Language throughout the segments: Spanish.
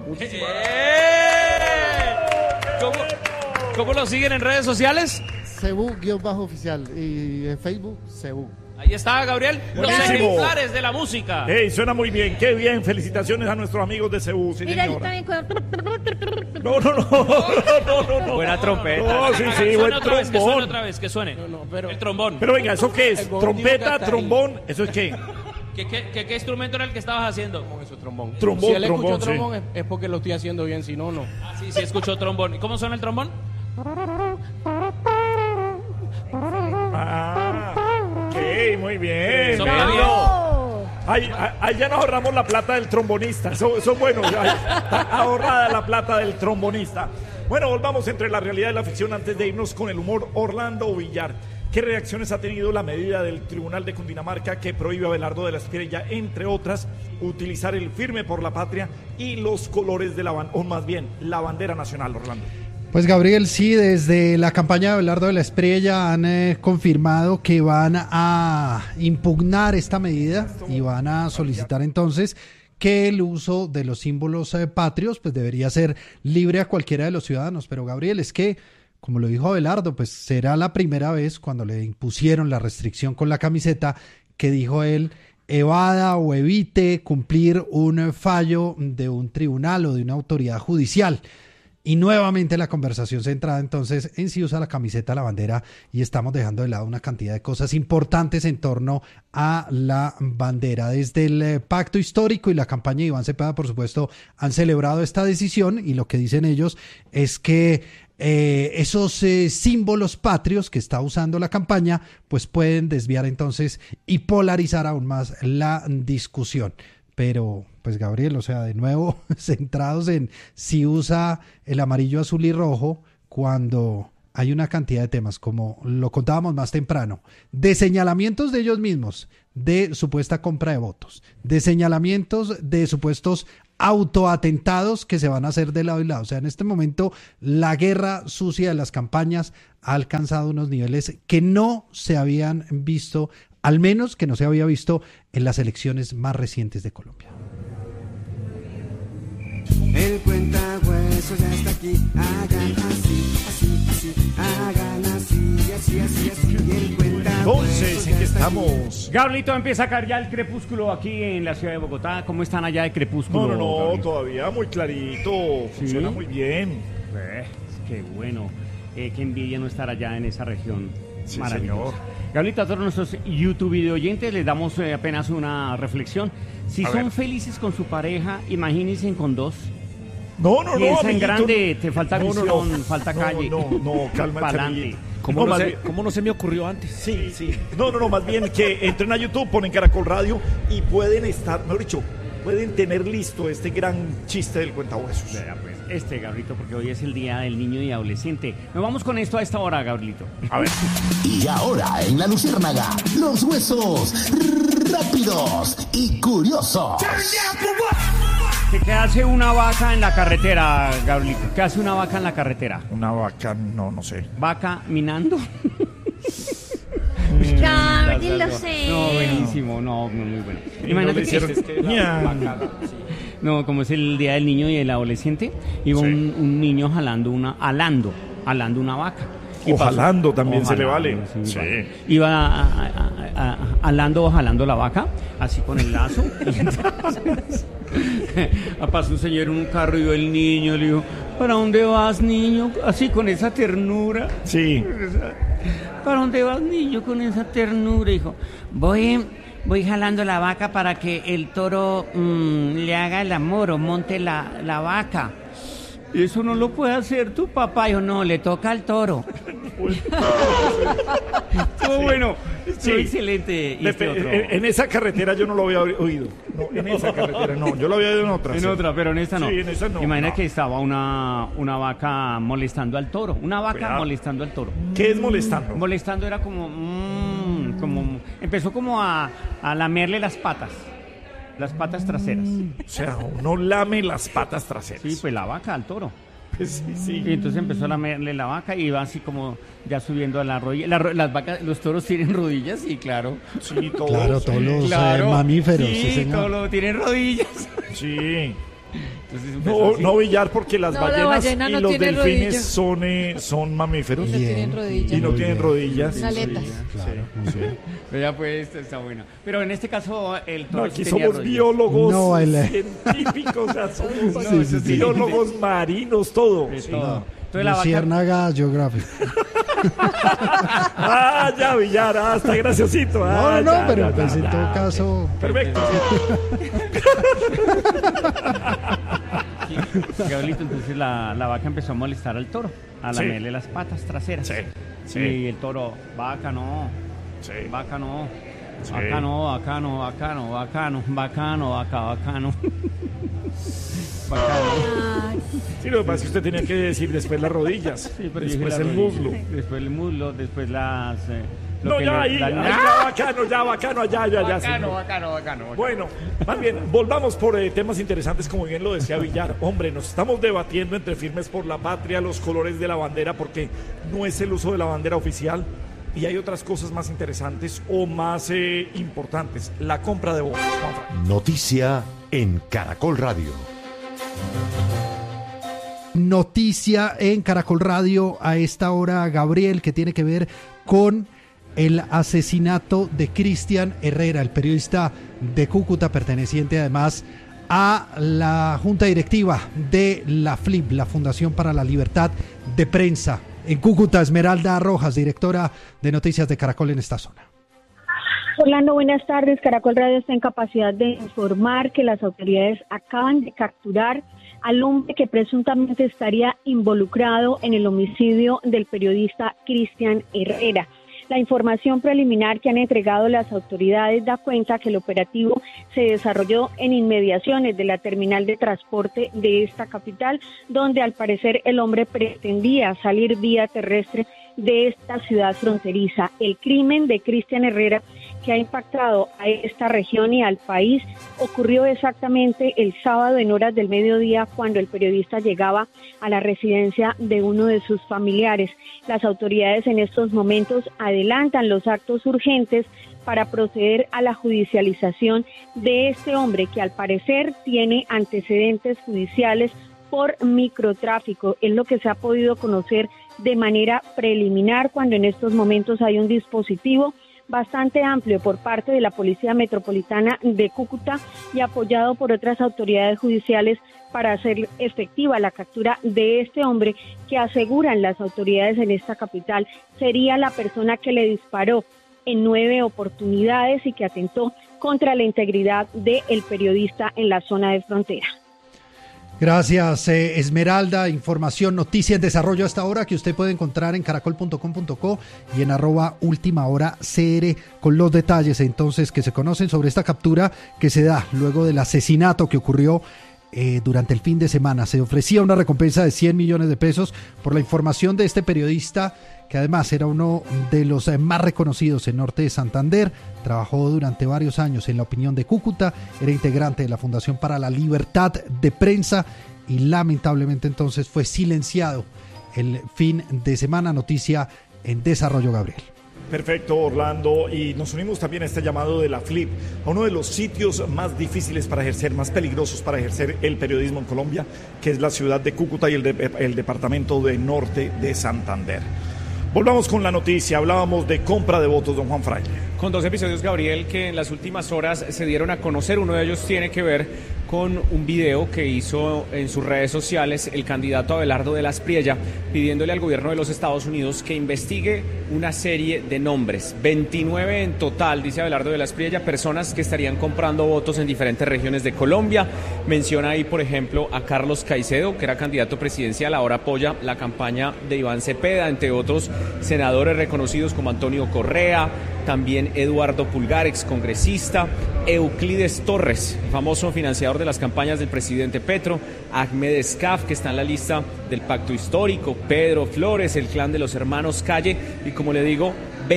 Muchísimas gracias. ¿Cómo lo siguen en redes sociales? Cebú-oficial y en Facebook, Cebú. Ahí está, Gabriel. Buenísimo. Los ejemplares de la música. Hey, suena muy bien, qué bien. Felicitaciones a nuestros amigos de Cebú, sí, Mira, yo señora. también No. Buena trompeta. No, sí, Suene buen otra vez, que suene trombón. otra vez, que suene. pero, el trombón. Pero venga, ¿eso qué es? El gordito ¿Trompeta, que está ahí. trombón? ¿Eso es qué? ¿Qué instrumento era el que estabas haciendo? Eso es trombón. Trombón, Si él escuchó trombón, sí. trombón es porque lo estoy haciendo bien, si no, no. Ah, sí, escuchó trombón. ¿Y cómo suena el trombón? Ok, muy bien. Eso, Bien. ¡Bravo! Ahí ya nos ahorramos la plata del trombonista. Eso es bueno. Ya está ahorrada la plata del trombonista. Bueno, volvamos entre la realidad y la ficción antes de irnos con el humor. Orlando Villar. ¿Qué reacciones ha tenido la medida del Tribunal de Cundinamarca que prohíbe a Abelardo de la Espriella, entre otras, utilizar el firme por la patria y los colores de la bandera nacional, Orlando? Pues Gabriel, sí, desde la campaña de Abelardo de la Espriella han confirmado que van a impugnar esta medida y van a solicitar entonces que el uso de los símbolos patrios pues debería ser libre a cualquiera de los ciudadanos. Pero Gabriel, es que, como lo dijo Abelardo, pues será la primera vez cuando le impusieron la restricción con la camiseta que dijo él evada o evite cumplir un fallo de un tribunal o de una autoridad judicial. Y nuevamente la conversación centrada entonces en si usa la camiseta, la bandera, y estamos dejando de lado una cantidad de cosas importantes en torno a la bandera. Desde el pacto histórico y la campaña de Iván Cepeda, por supuesto, han celebrado esta decisión y lo que dicen ellos es que esos símbolos patrios que está usando la campaña pues pueden desviar entonces y polarizar aún más la discusión. Pero, pues Gabriel, o sea, de nuevo centrados en si usa el amarillo, azul y rojo cuando hay una cantidad de temas, como lo contábamos más temprano, de señalamientos de ellos mismos, de supuesta compra de votos, de señalamientos de supuestos autoatentados que se van a hacer de lado y lado. O sea, en este momento la guerra sucia de las campañas ha alcanzado unos niveles que no se habían visto, al menos que no se había visto en las elecciones más recientes de Colombia. El cuentahuesos ya está aquí, hagan así, hagan así. El Entonces, ¿en qué estamos? Gabrielito, empieza a caer ya el crepúsculo aquí en la ciudad de Bogotá. ¿Cómo están allá de crepúsculo? No, Gabriel? todavía muy clarito, funciona muy bien. Qué bueno, qué envidia no estar allá en esa región. Sí, Maravilloso. señor. Gabrielito, a todos nuestros YouTube video oyentes les damos apenas una reflexión. Si A son ver. felices con su pareja, imagínense con dos. No, Piensa en amiguito. grande, te falta No, visión, no. falta No, calle. No, cálmate, Pa'lante. amiguito. ¿Cómo no se me ocurrió antes? Sí. No, más bien que entren a YouTube, ponen Caracol Radio y pueden estar, mejor dicho, pueden tener listo este gran chiste del cuentahuesos. Vea, pues, Gabrielito, porque hoy es el día del niño y adolescente. Nos vamos con esto a esta hora, Gabrielito. A ver. Y ahora en La Luciérnaga, los huesos rápidos y curiosos. ¿Qué hace una vaca en la carretera, Gabrielito? ¿Qué hace una vaca en la carretera? Una vaca, no sé. ¿Vaca minando? Gabriel, lo sé. No, buenísimo, no, muy bueno. Y Imagínate no le que hicieron- Ña. no, como es el día del niño y el adolescente, iba Sí. un niño alando una vaca. Y O pasó- jalando también o se le jalando, vale. Sí. vale. Iba jalando la vaca, así con el lazo. Y entonces, pasó un señor en un carro y vio el niño, le dijo, ¿para dónde vas, niño? Así con esa ternura. Sí. ¿Para dónde vas, niño, con esa ternura? Dijo, voy jalando la vaca para que el toro le haga el amor o monte la vaca. Eso no lo puede hacer tu papá. Dijo, no, le toca al toro. Estuvo bueno, estuvo Sí. excelente. Y este otro. En esa carretera yo no lo había oído. No, en esa carretera no. Yo lo había oído en otra. En sí. otra, pero en esta no. Sí, en esa no. Imagina No. que estaba una vaca molestando al toro. Una vaca Cuidado. molestando al toro. ¿Qué es molestando? Molestando era como empezó como a lamerle las patas traseras. O sea, uno lame las patas traseras. Sí, pues la vaca al toro. Pues sí. Y entonces empezó a lamerle la vaca y iba así como ya subiendo a la rodilla. Las vacas, los toros tienen rodillas, sí, claro. Sí, todos. Claro, todos los Claro. mamíferos, sí, Sí, señor. todos tienen rodillas. Sí. Entonces empezó No, así. no Villar, porque las No, la ballenas ballena y no los tiene delfines rodillas. son mamíferos. No tienen rodillas. Y no Muy tienen bien. rodillas. Aletas. Claro, muy bien. Pero ya pues, está bueno. Pero en este caso el No, toro aquí sí tenía somos rodillas. biólogos No, científicos, o sea, somos Sí, sí, sí. biólogos marinos, todo. De Sí. todo. Entonces la vaca... Luciérnaga Geographic. Ah, ya, Villar, está graciosito. Ah, No, ya, pero ya, pues ya, en ya. todo caso, Perfecto. Gabrielito, entonces la vaca empezó a molestar al toro, a Sí. lamerle las patas traseras. Sí, sí. Y el toro, vaca no, Sí. vaca no, Sí. vaca no, vaca no, vaca no, vaca no, vaca no, vaca no. Vaca no. Ay, Sí, lo que pasa es que usted tenía que decir después las rodillas, Sí, pero yo después dije el la rodilla. muslo. Después el muslo, después las... lo No, que ya le- ahí, la- ya bacano, ya. Bacano, señor. bacano. Bueno, más bien, volvamos por temas interesantes, como bien lo decía Villar. Hombre, nos estamos debatiendo entre Firmes por la Patria, los colores de la bandera, porque no es el uso de la bandera oficial. Y hay otras cosas más interesantes o más importantes. La compra de votos. Juanfran. Noticia en Caracol Radio. noticia en Caracol Radio a esta hora, Gabriel, que tiene que ver con el asesinato de Cristian Herrera, el periodista de Cúcuta, perteneciente además a la junta directiva de la FLIP, la Fundación para la Libertad de Prensa. En Cúcuta, Esmeralda Rojas, directora de Noticias de Caracol en esta zona. Orlando, buenas tardes. Caracol Radio está en capacidad de informar que las autoridades acaban de capturar al hombre que presuntamente estaría involucrado en el homicidio del periodista Cristian Herrera. La información preliminar que han entregado las autoridades da cuenta que el operativo se desarrolló en inmediaciones de la terminal de transporte de esta capital, donde al parecer el hombre pretendía salir vía terrestre de esta ciudad fronteriza. El crimen de Cristian Herrera, que ha impactado a esta región y al país, ocurrió exactamente el sábado en horas del mediodía, cuando el periodista llegaba a la residencia de uno de sus familiares. Las autoridades en estos momentos adelantan los actos urgentes para proceder a la judicialización de este hombre, que al parecer tiene antecedentes judiciales por microtráfico. Es lo que se ha podido conocer de manera preliminar, cuando en estos momentos hay un dispositivo bastante amplio por parte de la Policía Metropolitana de Cúcuta y apoyado por otras autoridades judiciales para hacer efectiva la captura de este hombre, que aseguran las autoridades en esta capital sería la persona que le disparó en 9 oportunidades y que atentó contra la integridad del periodista en la zona de frontera. Gracias, Esmeralda. Información, noticia en desarrollo hasta ahora que usted puede encontrar en caracol.com.co y en @ultimahoracr, con los detalles entonces que se conocen sobre esta captura que se da luego del asesinato que ocurrió durante el fin de semana. Se ofrecía una recompensa de 100 millones de pesos por la información de este periodista, que además era uno de los más reconocidos en Norte de Santander. Trabajó durante varios años en La Opinión de Cúcuta, era integrante de la Fundación para la Libertad de Prensa y lamentablemente entonces fue silenciado el fin de semana. Noticia en desarrollo, Gabriel. Perfecto, Orlando, y nos unimos también a este llamado de la FLIP, a uno de los sitios más difíciles para ejercer, más peligrosos para ejercer el periodismo en Colombia, que es la ciudad de Cúcuta y el departamento de Norte de Santander. Volvamos con la noticia. Hablábamos de compra de votos, don Juan Fraile. Con 2 episodios, Gabriel, que en las últimas horas se dieron a conocer. Uno de ellos tiene que ver con un video que hizo en sus redes sociales el candidato Abelardo de la Espriella, pidiéndole al gobierno de los Estados Unidos que investigue una serie de nombres. 29 en total, dice Abelardo de la Espriella, personas que estarían comprando votos en diferentes regiones de Colombia. Menciona ahí, por ejemplo, a Carlos Caicedo, que era candidato presidencial, ahora apoya la campaña de Iván Cepeda, entre otros senadores reconocidos como Antonio Correa, también Eduardo Pulgar, excongresista, Euclides Torres, famoso financiador de las campañas del presidente Petro, Ahmed Escaf, que está en la lista del Pacto Histórico, Pedro Flores, el clan de los hermanos Calle, y como le digo,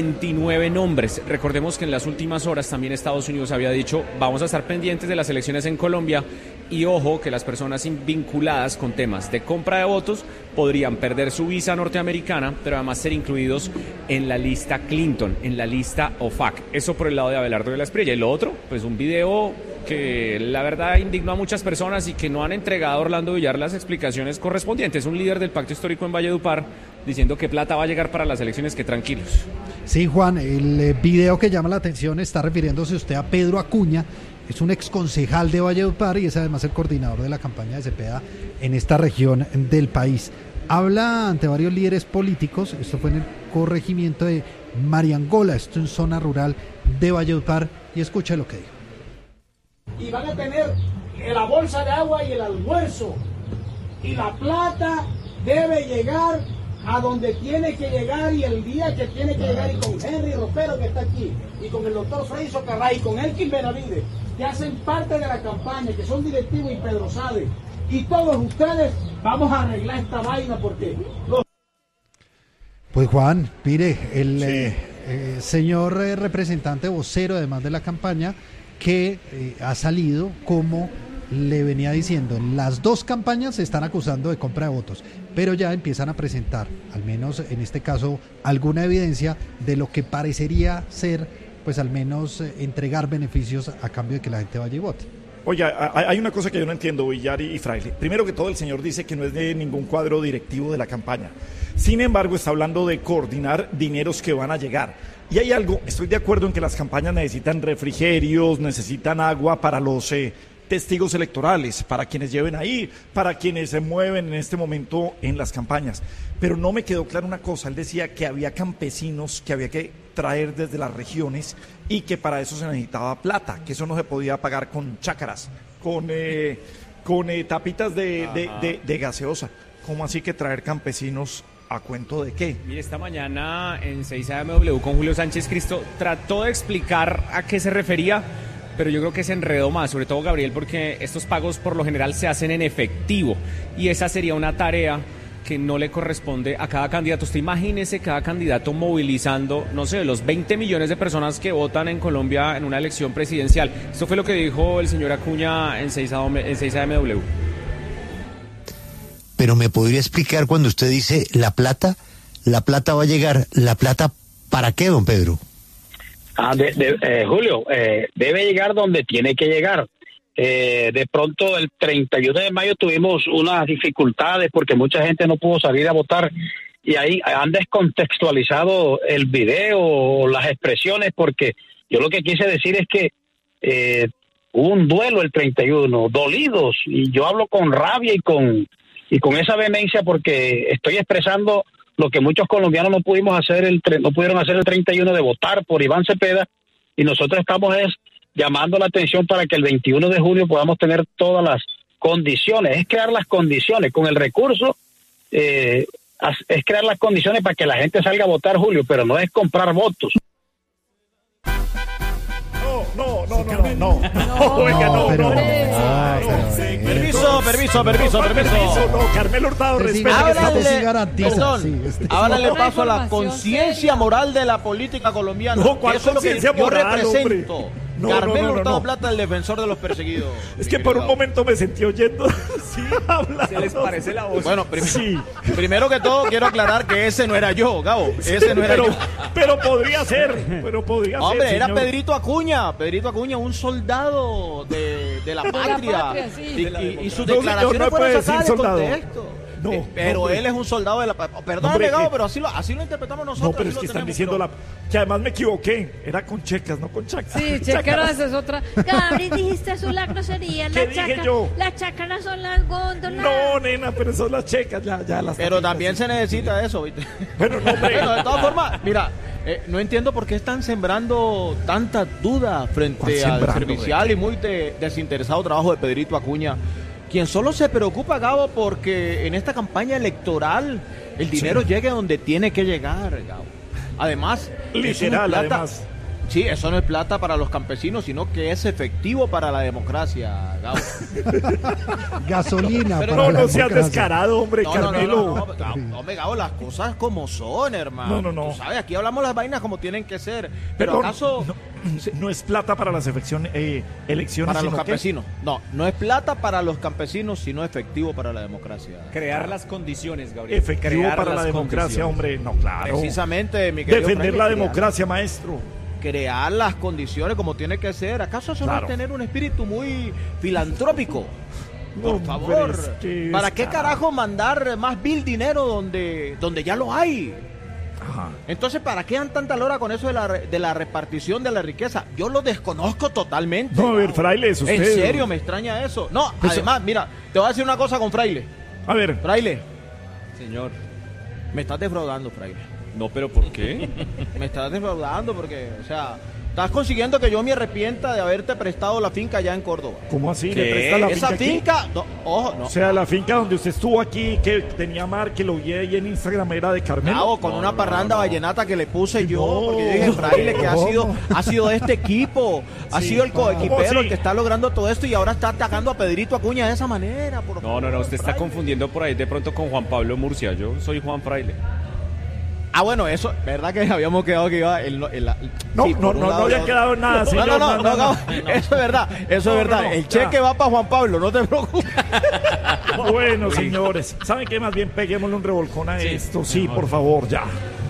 29 nombres. Recordemos que en las últimas horas también Estados Unidos había dicho, vamos a estar pendientes de las elecciones en Colombia, y ojo que las personas vinculadas con temas de compra de votos podrían perder su visa norteamericana, pero además ser incluidos en la lista Clinton, en la lista OFAC. Eso por el lado de Abelardo de la Espriella. Y lo otro, pues un video que la verdad indignó a muchas personas y que no han entregado a Orlando Villar las explicaciones correspondientes. Un líder del pacto histórico en Valledupar diciendo que plata va a llegar para las elecciones, que tranquilos. Sí, Juan, el video que llama la atención está refiriéndose usted a Pedro Acuña, es un exconcejal de Valledupar y es además el coordinador de la campaña de Cepeda en esta región del país. Habla ante varios líderes políticos, esto fue en el corregimiento de Mariangola, esto en zona rural de Valledupar, y escuche lo que dijo. Y van a tener la bolsa de agua y el almuerzo, y la plata debe llegar a donde tiene que llegar y el día que tiene que llegar, y con Henry Ropero que está aquí, y con el doctor Fray Socarrá, y con Elkin Benavides, que hacen parte de la campaña, que son directivos, y Pedro Sade, y todos ustedes, vamos a arreglar esta vaina porque... Pues Juan, mire, el señor representante vocero además de la campaña, que ha salido como le venía diciendo, las dos campañas se están acusando de compra de votos, pero ya empiezan a presentar, al menos en este caso, alguna evidencia de lo que parecería ser, pues al menos entregar beneficios a cambio de que la gente vaya y vote. Oye, hay una cosa que yo no entiendo, Villar y Fraile. Primero que todo, el señor dice que no es de ningún cuadro directivo de la campaña. Sin embargo, está hablando de coordinar dineros que van a llegar. Y hay algo, estoy de acuerdo en que las campañas necesitan refrigerios, necesitan agua para los testigos electorales, para quienes lleven ahí, para quienes se mueven en este momento en las campañas. Pero no me quedó clara una cosa, él decía que había campesinos que había que traer desde las regiones y que para eso se necesitaba plata, que eso no se podía pagar con chácaras, con tapitas de gaseosa. ¿Cómo así que traer campesinos a cuento de qué? Mire, esta mañana en 6AMW con Julio Sánchez Cristo trató de explicar a qué se refería, pero yo creo que se enredó más, sobre todo Gabriel, porque estos pagos por lo general se hacen en efectivo y esa sería una tarea que no le corresponde a cada candidato. Usted imagínese cada candidato movilizando, no sé, los 20 millones de personas que votan en Colombia en una elección presidencial. Esto fue lo que dijo el señor Acuña en 6AMW. Pero ¿me podría explicar cuando usted dice la plata va a llegar, la plata para qué, don Pedro? Julio, debe llegar donde tiene que llegar. De pronto el 31 de mayo tuvimos unas dificultades porque mucha gente no pudo salir a votar y ahí han descontextualizado el video o las expresiones, porque yo lo que quise decir es que hubo un duelo el 31, dolidos, y yo hablo con rabia y con esa vehemencia porque estoy expresando lo que muchos colombianos no pudieron hacer el 31 de votar por Iván Cepeda, y nosotros estamos llamando la atención para que el 21 de julio podamos tener todas las condiciones, es crear las condiciones con el recurso, es crear las condiciones para que la gente salga a votar, Julio, pero no es comprar votos. No. Permiso. No, Carmelo Hurtado, respeta. Ahora le paso a la conciencia moral de la política colombiana. No, ¿cuál eso es lo que conciencia yo moral, represento. hombre? Carmelo Hurtado Plata, el defensor de los perseguidos. Es que por un momento me sentí oyendo. Sí, hablando. ¿Se les parece la voz? Bueno, primero que todo quiero aclarar que ese no era yo, Gabo. Ese no era yo. Pero podría ser. Hombre, era señor. Pedrito Acuña, un soldado de la patria. Y sus declaraciones fueron sacadas de contexto. No, pero él es un soldado de la... Perdóname, Gabo, pero así lo interpretamos nosotros. No, pero es que están diciendo que además me equivoqué. Era con checas, no con chacas. Sí, checaras es otra. Gabriel, dijiste eso, la grosería. ¿Qué dije yo? Las chácaras son las góndolas. No, nena, pero son las checas, ya las... Pero también se necesita eso, ¿viste? Bueno, no, hombre. Bueno, de todas formas, mira, no entiendo por qué están sembrando tanta duda frente al servicial y muy desinteresado trabajo de Pedrito Acuña, quien solo se preocupa, Gabo, porque en esta campaña electoral el dinero llegue donde tiene que llegar, Gabo. Además, literal, además. Sí, eso no es plata para los campesinos, sino que es efectivo para la democracia, Gabo. Gasolina. Pero no seas descarado, hombre, Carmelo. Hombre, Gabo, las cosas como son, hermano. No. Tú sabes, aquí hablamos las vainas como tienen que ser. Pero ¿acaso no es plata para las elecciones para los campesinos? No es plata para los campesinos, sino efectivo para la democracia. Crear las condiciones, Gabriel. Efectivo para la democracia, hombre. No, claro. Precisamente, mi querido defender la democracia, maestro. crear las condiciones como tiene que ser. ¿Acaso eso no es tener un espíritu muy filantrópico? Por favor, ¿para qué carajo mandar más dinero donde ya lo hay? Ajá. Entonces, ¿para qué dan tanta lora con eso de la repartición de la riqueza? Yo lo desconozco totalmente. No, a ver, Fraile, ¿es usted? ¿En serio me extraña eso? No, además, mira, te voy a decir una cosa con Fraile. A ver. Fraile. Señor. Me estás defraudando, Fraile. No, pero ¿por qué? Me estás defraudando porque, o sea, estás consiguiendo que yo me arrepienta de haberte prestado la finca allá en Córdoba. ¿Cómo así? ¿Le presta la esa finca? Aquí? No, ojo, no. O sea, la finca donde usted estuvo aquí, que tenía mar, que lo vi ahí en Instagram, era de Carmelo. Claro, con una parranda vallenata que le puse yo, porque yo dije, Fraile, que ha sido de este equipo, ha sido el coequipero el que está logrando todo esto y ahora está atacando a Pedrito Acuña de esa manera. Por favor, no, usted está confundiendo por ahí de pronto con Juan Pablo Murcia. Yo soy Juan Fraile. Ah, bueno, eso, ¿verdad que habíamos quedado que iba no había quedado nada, señor. No, eso es verdad, el cheque va para Juan Pablo, no te preocupes. Bueno, señores, ¿saben qué? Más bien peguémosle un revolcón a esto, sí, por favor, ya.